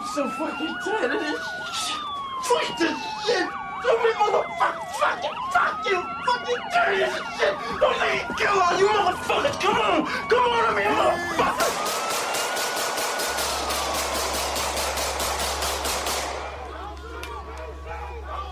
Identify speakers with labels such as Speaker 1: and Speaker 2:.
Speaker 1: so fucking tired of this. Fuck this shit.